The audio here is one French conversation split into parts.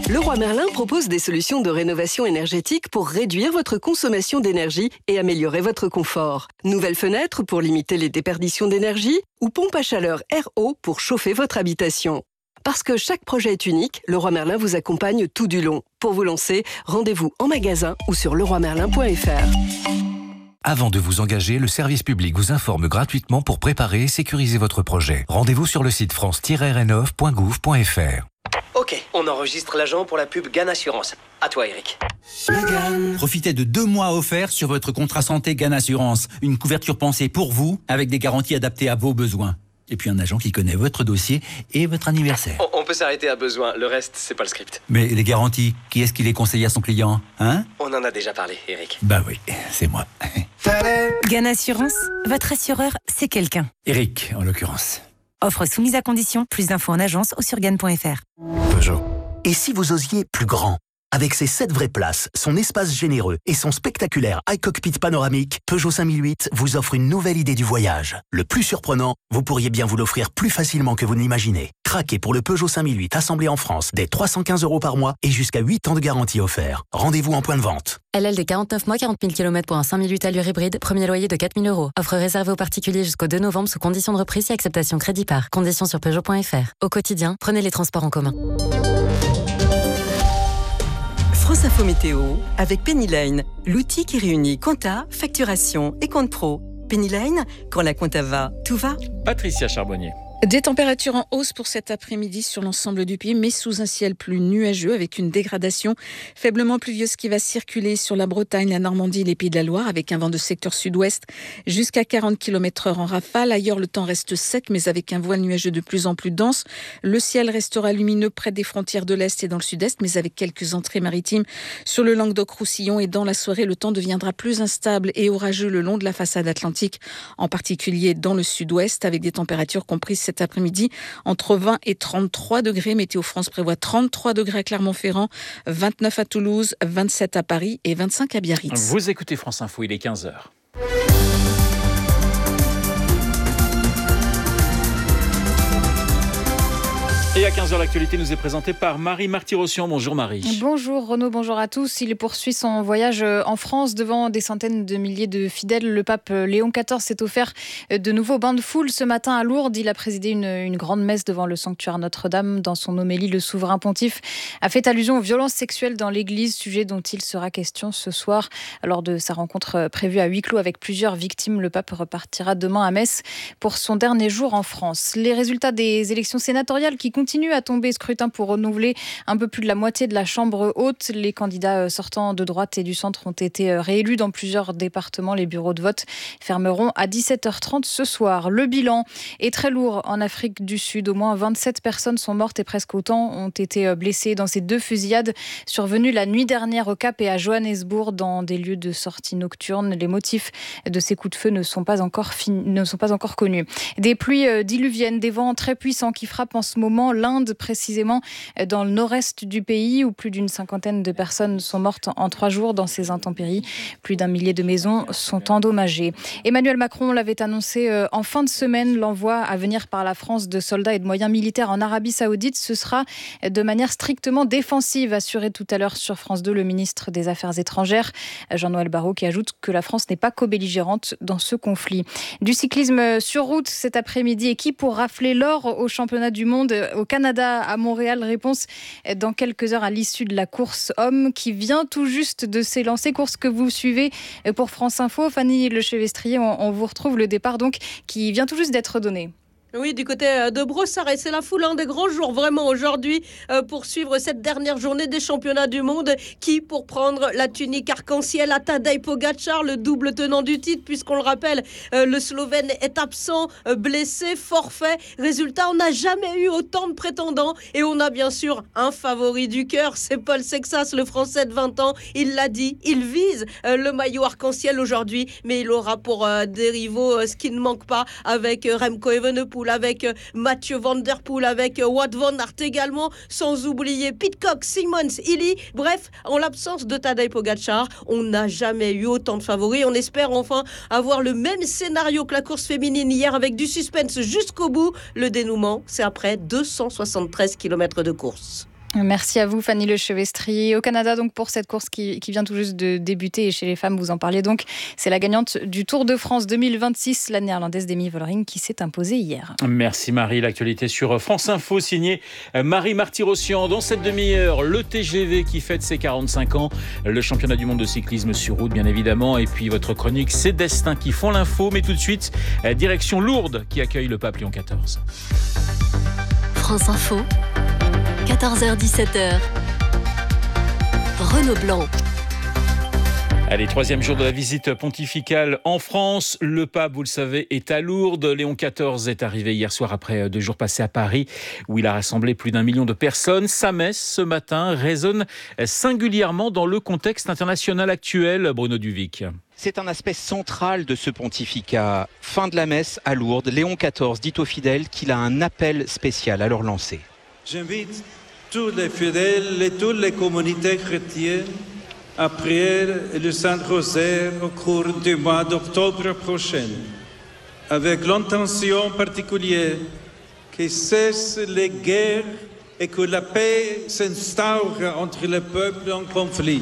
Leroy Merlin propose des solutions de rénovation énergétique pour réduire votre consommation d'énergie et améliorer votre confort. Nouvelles fenêtres pour limiter les déperditions d'énergie ou pompe à chaleur RO pour chauffer votre habitation. Parce que chaque projet est unique, Leroy Merlin vous accompagne tout du long. Pour vous lancer, rendez-vous en magasin ou sur leroymerlin.fr. Avant de vous engager, le service public vous informe gratuitement pour préparer et sécuriser votre projet. Rendez-vous sur le site france-rénov.gouv.fr. Ok, on enregistre l'agent pour la pub GAN Assurance. À toi, Eric. Profitez de 2 mois offerts sur votre contrat santé GAN Assurance. Une couverture pensée pour vous, avec des garanties adaptées à vos besoins. Et puis un agent qui connaît votre dossier et votre anniversaire. On peut s'arrêter à besoin, le reste, c'est pas le script. Mais les garanties, qui est-ce qui les conseille à son client, hein? On en a déjà parlé, Eric. Bah oui, c'est moi. GAN Assurance, votre assureur, c'est quelqu'un. Eric, en l'occurrence. Offre soumise à condition, plus d'infos en agence ou sur GAN.fr. Peugeot. Et si vous osiez plus grand? Avec ses 7 vraies places, son espace généreux et son spectaculaire iCockpit panoramique, Peugeot 5008 vous offre une nouvelle idée du voyage. Le plus surprenant, vous pourriez bien vous l'offrir plus facilement que vous ne l'imaginez. Craquez pour le Peugeot 5008 assemblé en France dès 315 € par mois et jusqu'à 8 ans de garantie offert. Rendez-vous en point de vente. LL de 49 mois, 40 000 km pour un 5008 allure hybride, premier loyer de 4 000 €. Offre réservée aux particuliers jusqu'au 2 novembre sous conditions de reprise et acceptation crédit par. Conditions sur Peugeot.fr. Au quotidien, prenez les transports en commun. France Info Météo avec Penny Lane, l'outil qui réunit compta, facturation et compte pro. Penny Lane, quand la compta va, tout va. Patricia Charbonnier. Des températures en hausse pour cet après-midi sur l'ensemble du pays, mais sous un ciel plus nuageux avec une dégradation faiblement pluvieuse qui va circuler sur la Bretagne, la Normandie et les Pays de la Loire avec un vent de secteur sud-ouest jusqu'à 40 km/h en rafale. Ailleurs, le temps reste sec, mais avec un voile nuageux de plus en plus dense. Le ciel restera lumineux près des frontières de l'Est et dans le Sud-Est, mais avec quelques entrées maritimes sur le Languedoc-Roussillon. Et dans la soirée, le temps deviendra plus instable et orageux le long de la façade atlantique, en particulier dans le Sud-Ouest, avec des températures comprises cet après-midi entre 20 et 33 degrés. Météo France prévoit 33 degrés à Clermont-Ferrand, 29 à Toulouse, 27 à Paris et 25 à Biarritz. Vous écoutez France Info, il est 15h. Et à 15h, l'actualité nous est présentée par Marie Marty-Rossian. Bonjour Marie. Bonjour Renaud, bonjour à tous. Il poursuit son voyage en France devant des centaines de milliers de fidèles. Le pape Léon XIV s'est offert de nouveaux bains de foule ce matin à Lourdes. Il a présidé une grande messe devant le sanctuaire Notre-Dame. Dans son homélie, le souverain pontife a fait allusion aux violences sexuelles dans l'église, sujet dont il sera question ce soir. Lors de sa rencontre prévue à huis clos avec plusieurs victimes, le pape repartira demain à Metz pour son dernier jour en France. Les résultats des élections sénatoriales qui continue à tomber, scrutin pour renouveler un peu plus de la moitié de la Chambre haute. Les candidats sortants de droite et du centre ont été réélus dans plusieurs départements. Les bureaux de vote fermeront à 17h30 ce soir. Le bilan est très lourd en Afrique du Sud. Au moins 27 personnes sont mortes et presque autant ont été blessées dans ces 2 fusillades survenues la nuit dernière au Cap et à Johannesburg dans des lieux de sortie nocturne. Les motifs de ces coups de feu ne sont pas encore connus. Des pluies diluviennes, des vents très puissants qui frappent en ce moment l'Inde, précisément dans le nord-est du pays, où plus d'une 50aine de personnes sont mortes en 3 jours dans ces intempéries. Plus d'1 millier de maisons sont endommagées. Emmanuel Macron l'avait annoncé en fin de semaine, l'envoi à venir par la France de soldats et de moyens militaires en Arabie Saoudite. Ce sera de manière strictement défensive, assuré tout à l'heure sur France 2 le ministre des Affaires étrangères, Jean-Noël Barrot, qui ajoute que la France n'est pas co-belligérante dans ce conflit. Du cyclisme sur route cet après-midi, et qui pour rafler l'or au championnat du monde au Canada, à Montréal. Réponse dans quelques heures à l'issue de la course homme qui vient tout juste de s'élancer. Course que vous suivez pour France Info. Fanny Lechevestrier, on vous retrouve le départ donc qui vient tout juste d'être donné. Oui, du côté de Brossard, et c'est la foule, un des grands jours vraiment aujourd'hui pour suivre cette dernière journée des championnats du monde. Qui pour prendre la tunique arc-en-ciel à Tadej Pogačar, le double tenant du titre, puisqu'on le rappelle, le Slovène est absent, blessé, forfait. Résultat, on n'a jamais eu autant de prétendants et on a bien sûr un favori du cœur, c'est Paul Sexas, le Français de 20 ans. Il l'a dit, il vise le maillot arc-en-ciel aujourd'hui, mais il aura pour des rivaux ce qui ne manque pas avec Remco Evenepoel, avec Mathieu Van Der Poel, avec Wout van Aert également, sans oublier Pidcock, Simmons, Illy. Bref, en l'absence de Tadej Pogačar, on n'a jamais eu autant de favoris. On espère enfin avoir le même scénario que la course féminine hier, avec du suspense jusqu'au bout. Le dénouement, c'est après 273 km de course. Merci à vous, Fanny Lechevestri. Au Canada, donc, pour cette course qui vient tout juste de débuter, et chez les femmes, vous en parliez donc, c'est la gagnante du Tour de France 2026, la néerlandaise Demi Vollering, qui s'est imposée hier. Merci Marie. L'actualité sur France Info, signée Marie Marty-Rossian. Dans cette demi-heure, le TGV qui fête ses 45 ans, le championnat du monde de cyclisme sur route, bien évidemment, et puis votre chronique, c'est Destin qui font l'info. Mais tout de suite, direction Lourdes, qui accueille le pape Léon XIV. France Info, 14h-17h, Renaud Blanc. Allez, 3e jour de la visite pontificale en France. Le pape, vous le savez, est à Lourdes. Léon XIV est arrivé hier soir après 2 jours passés à Paris, où il a rassemblé plus d'1 million de personnes. Sa messe, ce matin, résonne singulièrement dans le contexte international actuel. Bruno Duvic. C'est un aspect central de ce pontificat. Fin de la messe à Lourdes, Léon XIV dit aux fidèles qu'il a un appel spécial à leur lancer. J'invite tous les fidèles et toutes les communautés chrétiennes à prier le Saint-Rosaire au cours du mois d'octobre prochain, avec l'intention particulière que cessent les guerres et que la paix s'instaure entre les peuples en conflit.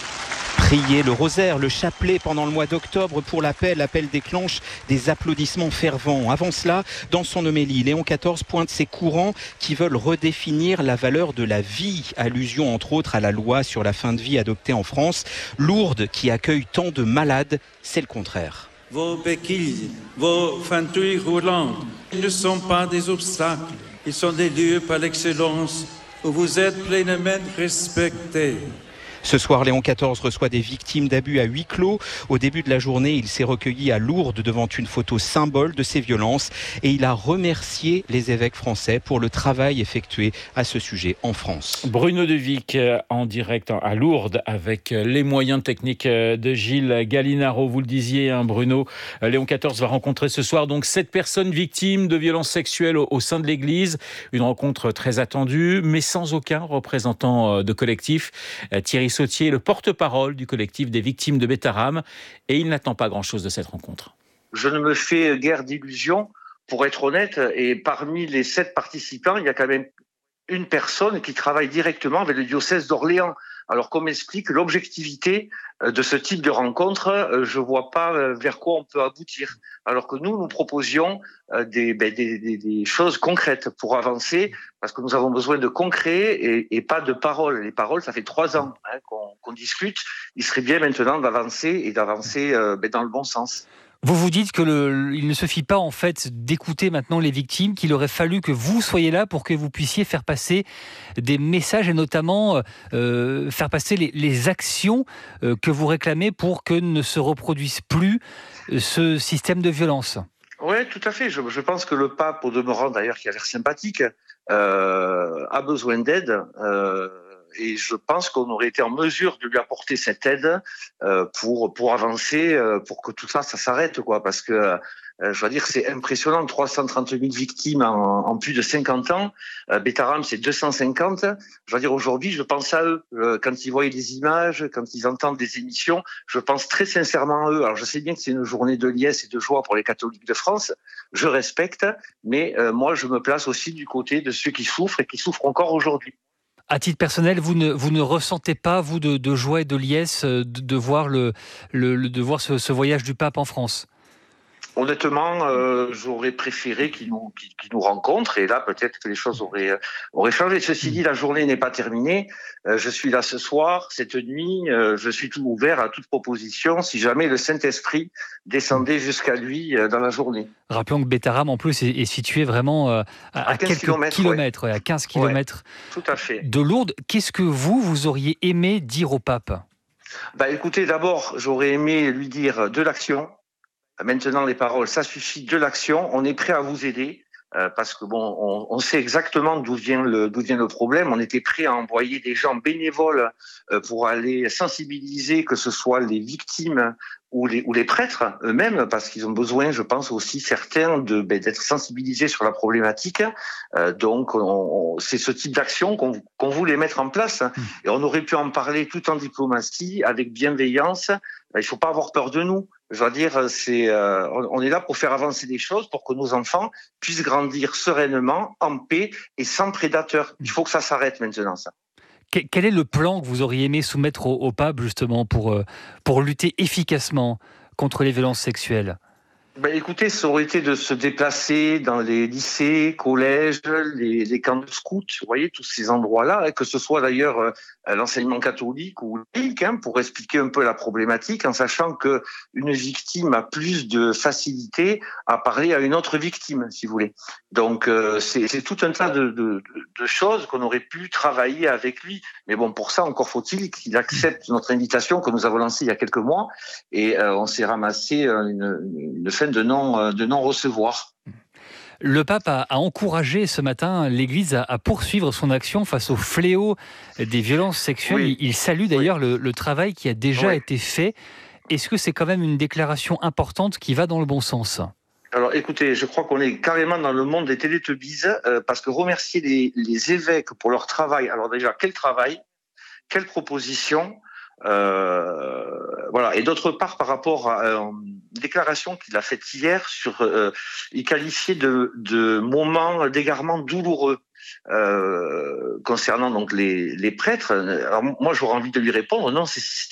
Prier le rosaire, le chapelet pendant le mois d'octobre pour l'appel déclenche des applaudissements fervents. Avant cela, dans son homélie, Léon XIV pointe ces courants qui veulent redéfinir la valeur de la vie, allusion entre autres à la loi sur la fin de vie adoptée en France. Lourdes, qui accueille tant de malades, c'est le contraire. Vos béquilles, vos fantouilles roulantes ne sont pas des obstacles, ils sont des lieux par l'excellence où vous êtes pleinement respectés. Ce soir, Léon XIV reçoit des victimes d'abus à huis clos. Au début de la journée, il s'est recueilli à Lourdes devant une photo symbole de ces violences et il a remercié les évêques français pour le travail effectué à ce sujet en France. Bruno Devic en direct à Lourdes avec les moyens techniques de Gilles Gallinaro. Vous le disiez, Bruno, Léon XIV va rencontrer ce soir donc 7 personnes victimes de violences sexuelles au sein de l'Église. Une rencontre très attendue, mais sans aucun représentant de collectif. Thierry Sautier, le porte-parole du collectif des victimes de Bétharram, et il n'attend pas grand-chose de cette rencontre. Je ne me fais guère d'illusions, pour être honnête, et parmi les 7 participants, il y a quand même une personne qui travaille directement avec le diocèse d'Orléans. Alors qu'on m'explique l'objectivité de ce type de rencontre, je vois pas vers quoi on peut aboutir. Alors que nous proposions des choses concrètes pour avancer, parce que nous avons besoin de concret et pas de paroles. Les paroles, ça fait 3 ans qu'on discute. Il serait bien maintenant d'avancer dans le bon sens. Vous vous dites qu'il ne suffit pas en fait d'écouter maintenant les victimes, qu'il aurait fallu que vous soyez là pour que vous puissiez faire passer des messages et notamment faire passer les actions que vous réclamez pour que ne se reproduise plus ce système de violence. Oui, tout à fait. Je pense que le pape, au demeurant d'ailleurs qui a l'air sympathique, a besoin d'aide. Et je pense qu'on aurait été en mesure de lui apporter cette aide pour avancer, pour que tout ça s'arrête, quoi. Parce que je dois dire, c'est impressionnant, 330 000 victimes en plus de 50 ans. Bétharram, c'est 250. Je dois dire, aujourd'hui, je pense à eux. Quand ils voient des images, quand ils entendent des émissions, je pense très sincèrement à eux. Alors, je sais bien que c'est une journée de liesse et de joie pour les catholiques de France. Je respecte, mais moi, je me place aussi du côté de ceux qui souffrent et qui souffrent encore aujourd'hui. À titre personnel, vous ne ressentez pas, vous, de joie et de liesse de voir ce voyage du pape en France ? Honnêtement, j'aurais préféré qu'il nous rencontre, et là peut-être que les choses auraient changé. Ceci dit, la journée n'est pas terminée. Je suis là ce soir, cette nuit. Je suis tout ouvert à toute proposition si jamais le Saint-Esprit descendait jusqu'à lui dans la journée. Rappelons que Bétharram, en plus, est situé vraiment à quelques kilomètres, à 15 kilomètres tout à fait. De Lourdes. Qu'est-ce que vous auriez aimé dire au pape ? Écoutez, d'abord, j'aurais aimé lui dire de l'action. Maintenant, les paroles, ça suffit, de l'action. On est prêt à vous aider parce que on sait exactement d'où vient le problème. On était prêt à envoyer des gens bénévoles pour aller sensibiliser, que ce soit les victimes ou les prêtres eux-mêmes, parce qu'ils ont besoin, je pense aussi certains, d'être sensibilisés sur la problématique. Donc, c'est ce type d'action qu'on voulait mettre en place, et on aurait pu en parler tout en diplomatie, avec bienveillance. Il faut pas avoir peur de nous. Je dois dire, on est là pour faire avancer les choses, pour que nos enfants puissent grandir sereinement, en paix et sans prédateurs. Il faut que ça s'arrête maintenant, ça. Quel est le plan que vous auriez aimé soumettre au pape, justement, pour lutter efficacement contre les violences sexuelles ? Écoutez, ça aurait été de se déplacer dans les lycées, collèges, les camps de scouts, vous voyez, tous ces endroits-là, que ce soit d'ailleurs l'enseignement catholique ou laïque, pour expliquer un peu la problématique, en sachant que une victime a plus de facilité à parler à une autre victime, si vous voulez. Donc, c'est tout un tas de choses qu'on aurait pu travailler avec lui. Mais bon, pour ça, encore faut-il qu'il accepte notre invitation que nous avons lancée il y a quelques mois, et on s'est ramassé une fin de non-recevoir. Le pape a encouragé ce matin l'Église à poursuivre son action face au fléau des violences sexuelles. Oui. Il salue d'ailleurs le travail qui a déjà été fait. Est-ce que c'est quand même une déclaration importante qui va dans le bon sens ? Alors écoutez, je crois qu'on est carrément dans le monde des Télétubbies, parce que remercier les évêques pour leur travail. Alors déjà, quel travail, quelle proposition, voilà. Et d'autre part, par rapport à une déclaration qu'il a faite hier il qualifiait de moment d'égarement douloureux concernant donc les prêtres. Alors moi, j'aurais envie de lui répondre, non, c'est